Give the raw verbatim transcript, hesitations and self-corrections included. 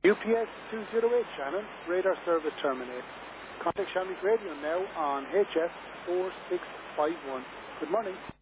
U P S two zero eight Shannon, radar service terminated. Contact Shamrock Radio now on H F four six five one. Good morning.